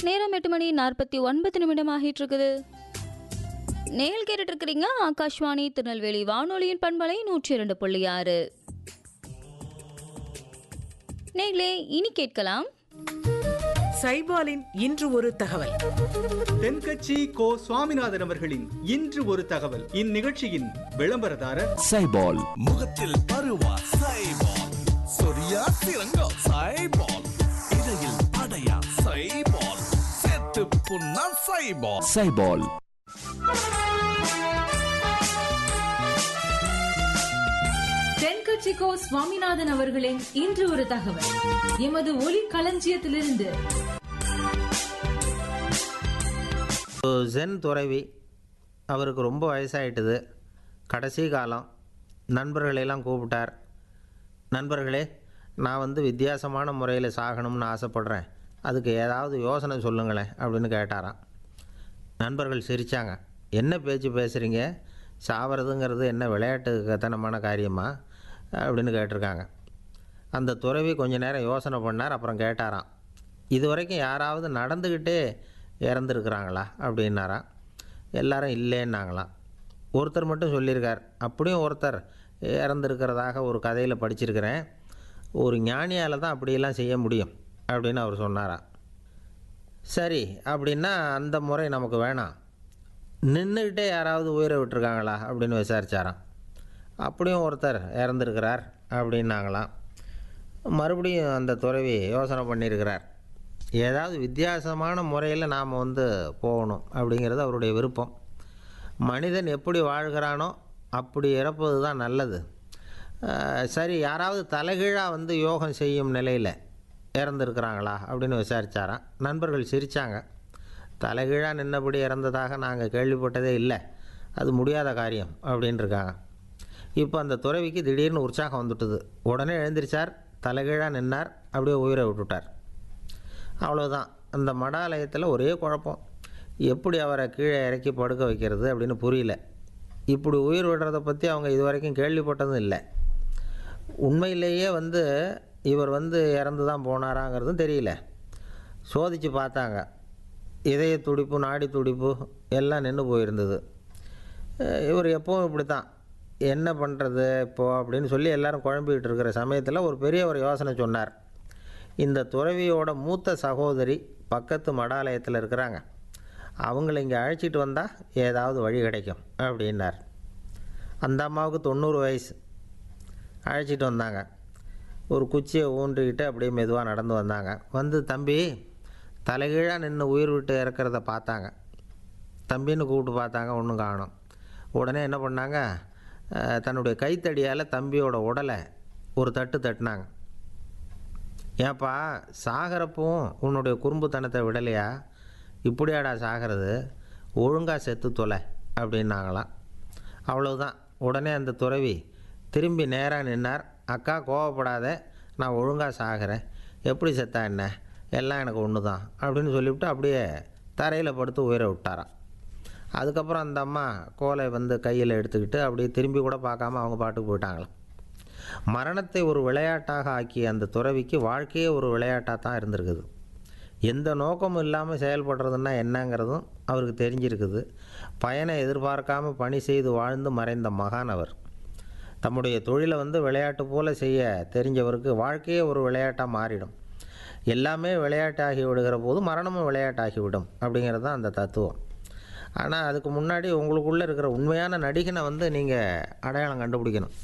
நேரம் 8 மணி 49 நிமிடம் ஆகிட்டு இருக்குது. நேயல் கேட்டுட்டு இருக்கிறீங்க ஆகாஷ்வாணி திருநெல்வேலி வானொலியின் பண்பலை 102.6. நேயர்களே, இனி கேட்கலாம் சைபாலின் இன்று ஒரு தகவல். தென்கட்சி கோ சுவாமிநாதன் அவர்களின் இன்று ஒரு தகவல். இந்நிகழ்ச்சியின் விளம்பரதாரர் சைபால். முகத்தில் பருவா சைபால், சொரியா சிறங்கா சைபால், இடையில் அடையா சைபால், செத்து புண்ணா சைபால். சைபால். தென்கட்சிக்கோ சுவாமிநாதன் அவர்களின் இன்று ஒரு தகவல். எமது ஒலி களஞ்சியத்திலிருந்து. ஜென் துறவி, அவருக்கு ரொம்ப வயசாயிட்டுது. கடைசி காலம். நண்பர்களெல்லாம் கூப்பிட்டார். நண்பர்களே, நான் வித்தியாசமான முறையில் சாகணும்னு ஆசைப்படுறேன், அதுக்கு ஏதாவது யோசனை சொல்லுங்களேன் அப்படின்னு கேட்டாராம். நண்பர்கள் சிரித்தாங்க. என்ன பேச்சு பேசுகிறீங்க, சாவறதுங்கிறது என்ன விளையாட்டுத்தனமான காரியமா அப்படின்னு கேட்டிருக்காங்க. அந்த துறவி கொஞ்ச நேரம் யோசனை பண்ணார். அப்புறம் கேட்டாராம், இது வரைக்கும் யாராவது நடந்துக்கிட்டே இறந்துருக்குறாங்களா அப்படின்னாராம். எல்லாரும் இல்லைன்னாங்களாம். ஒருத்தர் மட்டும் சொல்லியிருக்கார். அப்படியும் ஒருத்தர் இறந்துருக்கிறதாக ஒரு கதையில் படிச்சிருக்கிறேன், ஒரு ஞானியால் தான் அப்படியெல்லாம் செய்ய முடியும் அப்படின்னு அவர் சொன்னாராம். சரி, அப்படின்னா அந்த முறை நமக்கு வேணாம், நின்றுக்கிட்டே யாராவது உயிரை விட்டுருக்காங்களா அப்படின்னு விசாரித்தாராம். அப்படியும் ஒருத்தர் இறந்துருக்கிறார் அப்படின்னாங்களாம். மறுபடியும் அந்த துறவி யோசனை பண்ணியிருக்கிறார். ஏதாவது வித்தியாசமான முறையில் நாம் போகணும் அப்படிங்கிறது அவருடைய விருப்பம். மனிதன் எப்படி வாழ்கிறானோ அப்படி இறப்பது தான் நல்லது. சரி, யாராவது தலைகீழாக யோகம் செய்யும் நிலையில் இறந்துருக்கிறாங்களா அப்படின்னு விசாரித்தாராம். நண்பர்கள் சிரித்தாங்க. தலைகீழாக நின்னபடி இறந்ததாக நாங்கள் கேள்விப்பட்டதே இல்லை, அது முடியாத காரியம் அப்படின்ட்டுருக்காங்க. இப்போ அந்த துறவிக்கு திடீர்னு உற்சாகம் வந்துட்டுது. உடனே எழுந்திரிச்சார், தலைகீழாக நின்னார், அப்படியே உயிரை விட்டுட்டார். அவ்வளோதான். அந்த மடாலயத்தில் ஒரே குழப்பம். எப்படி அவரை கீழே இறக்கி படுக்க வைக்கிறது அப்படின்னு புரியல. இப்படி உயிர் விடுறதை பற்றி அவங்க இது வரைக்கும் கேள்விப்பட்டதும் இல்லை. உண்மையிலேயே இவர் இறந்து தான் போனாராங்கிறதும் தெரியல. சோதித்து பார்த்தாங்க. இதய துடிப்பு, நாடி துடிப்பு எல்லாம் நின்று போயிருந்தது. இவர் எப்பவும் இப்படி தான், என்ன பண்ணுறது இப்போது அப்படின்னு சொல்லி எல்லோரும் குழம்பிக்கிட்டு இருக்கிற சமயத்தில் ஒரு பெரிய ஒரு யோசனை சொன்னார். இந்த துறவியோட மூத்த சகோதரி பக்கத்து மடாலயத்தில் இருக்கிறாங்க, அவங்கள இங்கே அழைச்சிட்டு வந்தால் ஏதாவது வழி கிடைக்கும் அப்படின்னார். அந்த அம்மாவுக்கு 90 வயசு. அழைச்சிட்டு வந்தாங்க. ஒரு குச்சியை ஊன்றிக்கிட்டு அப்படியே மெதுவாக நடந்து வந்தாங்க. தம்பி, தலைகீழாக நின்று உயிர் விட்டு இறக்கிறத பார்த்தாங்க. தம்பின்னு கூப்பிட்டு பார்த்தாங்க, ஒன்றும் காணோம். உடனே என்ன பண்ணாங்க, தன்னுடைய கைத்தடியால் தம்பியோட உடலை ஒரு தட்டு தட்டினாங்க. ஏப்பா, சாகிறப்பவும் உன்னுடைய குறும்புத்தனத்தை விடலையா, இப்படியாடா சாகிறது, ஒழுங்காக செத்து தொலை அப்படின்னாங்களாம். அவ்வளவுதான். உடனே அந்த துறவி திரும்பி நேராக நின்னார். அக்கா, கோவப்படாத, நான் ஒழுங்காக சாகிறேன், எப்படி செத்தா என்ன, எல்லாம் எனக்கு ஒன்று தான் அப்படின்னு சொல்லிவிட்டு அப்படியே தரையில் படுத்து உயிரை விட்டாராம். அதுக்கப்புறம் அந்த அம்மா கோலை கையில் எடுத்துக்கிட்டு அப்படியே திரும்பி கூட பார்க்காம அவங்க பாட்டுக்கு போயிட்டாங்களாம். மரணத்தை ஒரு விளையாட்டாக ஆக்கிய அந்த துறவிக்கு வாழ்க்கையே ஒரு விளையாட்டாக தான் இருந்திருக்குது. எந்த நோக்கமும் இல்லாமல் செயல்படுறதுன்னா என்னங்கிறதும் அவருக்கு தெரிஞ்சிருக்குது. பயனை எதிர்பார்க்காம பணி செய்து வாழ்ந்து மறைந்த மகான் அவர். தம்முடைய தொழிலை விளையாட்டு போல் செய்ய தெரிஞ்சவருக்கு வாழ்க்கையே ஒரு விளையாட்டாக மாறிடும். எல்லாமே விளையாட்டாகி விடுகிற போது மரணமும் விளையாட்டாகிவிடும் அப்படிங்கிறது தான் அந்த தத்துவம். ஆனால் அதுக்கு முன்னாடி உங்களுக்குள்ளே இருக்கிற உண்மையான நடிகனை நீங்கள் அடையாளம் கண்டுபிடிக்கணும்.